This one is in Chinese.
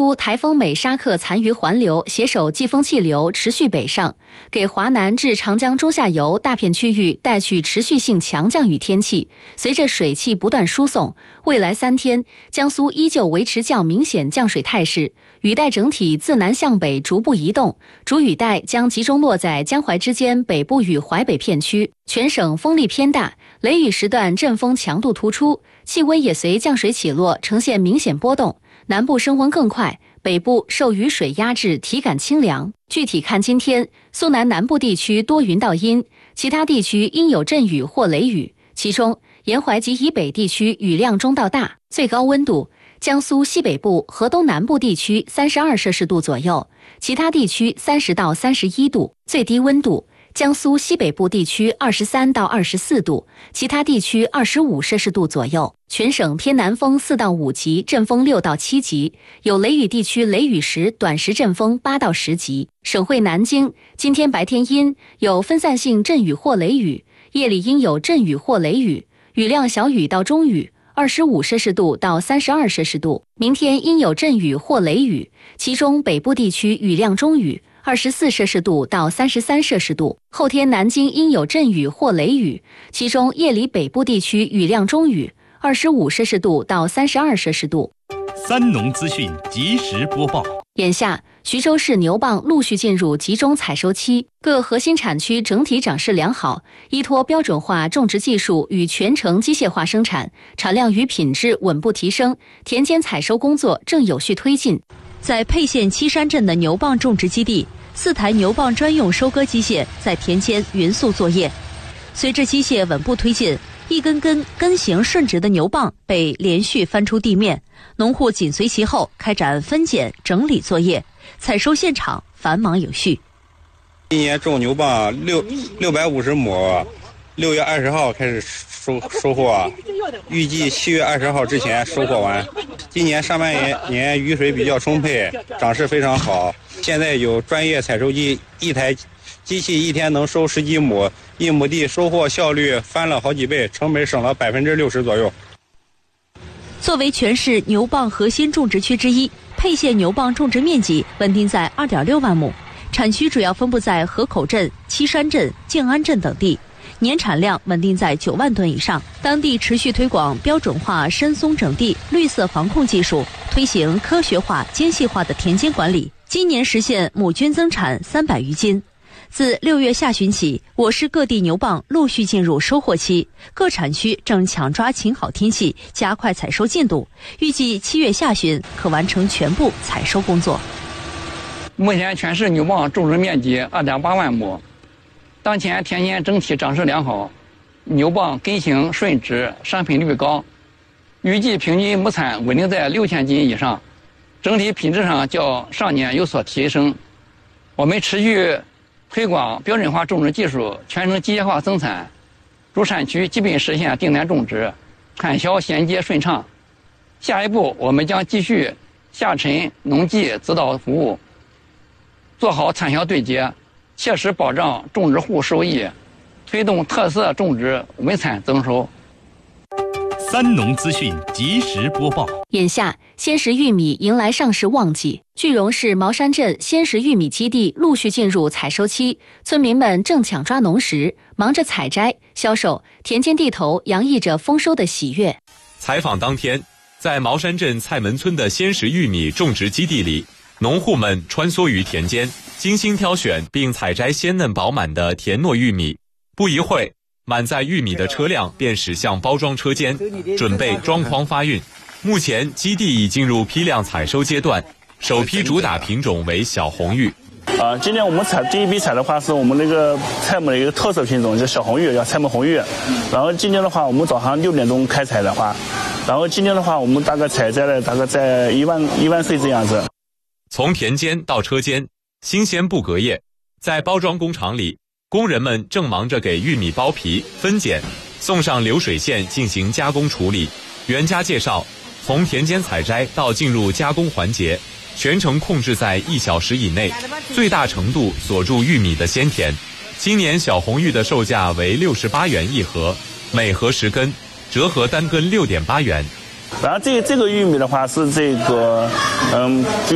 估台风美沙克残余环流携手季风气流持续北上，给华南至长江中下游大片区域带去持续性强降雨天气。随着水汽不断输送，未来3天，江苏依旧维持较明显降水态势，雨带整体自南向北逐步移动，主雨带将集中落在江淮之间北部与淮北片区，全省风力偏大，雷雨时段阵风强度突出，气温也随降水起落呈现明显波动。南部升温更快，北部受雨水压制，体感清凉。具体看今天，苏南南部地区多云到阴，其他地区阴有阵雨或雷雨，其中沿淮及以北地区雨量中到大。最高温度，江苏西北部和东南部地区32摄氏度左右，其他地区30到31度。最低温度，江苏西北部地区23到24度，其他地区25摄氏度左右。全省偏南风4到5级，阵风6到7级，有雷雨地区雷雨时短时阵风8到10级。省会南京，今天白天阴，有分散性阵雨或雷雨，夜里阴有阵雨或雷雨，雨量小雨到中雨，25摄氏度到32摄氏度。明天阴有阵雨或雷雨，其中北部地区雨量中雨，24摄氏度到33摄氏度。后天南京阴有阵雨或雷雨，其中夜里北部地区雨量中雨，25摄氏度到32摄氏度。 三农资讯及时播报。 眼下，徐州市牛蒡陆续进入集中采收期，各核心产区整体长势良好，依托标准化种植技术与全程机械化生产，产量与品质稳步提升，田间采收工作正有序推进。 在沛县七山镇的牛蒡种植基地，4台牛蒡专用收割机械在田间匀速作业。随着机械稳步推进，一根根根形顺直的牛蒡被连续翻出地面，农户紧随其后开展分拣整理作业，采收现场繁忙有序。 今年种牛蒡650亩，6月20号开始收获，预计7月20号之前收获完。今年上半年雨水比较充沛，长势非常好。现在有专业采收机，一台机器一天能收10几亩，1亩地收获效率翻了好几倍，成本省了60%左右。 作为全市牛蒡核心种植区之一，沛县牛蒡种植面积稳定在2.6万亩，产区主要分布在河口镇、七山镇、静安镇等地，年产量稳定在9万吨以上。当地持续推广标准化深松整地、绿色防控技术，推行科学化、精细化的田间管理。今年实现亩均增产300余斤。自6月下旬起，我市各地牛蒡陆续进入收获期，各产区正抢抓晴好天气，加快采收进度，预计7月下旬可完成全部采收工作。 目前全市牛蒡种植面积2.8万亩，当前田间整体长势良好，牛蒡根形顺直，商品率高，预计平均亩产稳定在6000斤以上，整体品质上较上年有所提升。我们持续推广标准化种植技术，全程机械化生产，主产区基本实现订单种植，产销衔接顺畅。下一步，我们将继续下沉农技指导服务，做好产销对接，切实保障种植户收益，推动特色种植稳产增收。 三农资讯及时播报。 眼下，鲜食玉米迎来上市旺季，句容市毛山镇鲜食玉米基地陆续进入采收期，村民们正抢抓农时，忙着采摘、销售，田间地头洋溢着丰收的喜悦。 采访当天，在毛山镇蔡门村的鲜食玉米种植基地里，农户们穿梭于田间，精心挑选并采摘鲜嫩饱满的甜糯玉米。不一会，满载玉米的车辆便驶向包装车间，准备装筐发运。目前基地已进入批量采收阶段，首批主打品种为小红玉。 今年我们第一批采的话是我们那个蔡门的一个特色品种，叫小红玉，叫蔡门红玉。然后今年的话，我们早上6点钟开采的话，然后今年的话，我们大概采摘了大概在1万穗这样子。 从田间到车间，新鲜不隔夜。在包装工厂里，工人们正忙着给玉米剥皮、分拣，送上流水线进行加工处理。原家介绍，从田间采摘到进入加工环节，全程控制在1小时以内，最大程度锁住玉米的鲜甜。今年小红玉的售价为68元一盒，每盒10根，折合单根6.8元。 然后这个玉米的话是这个，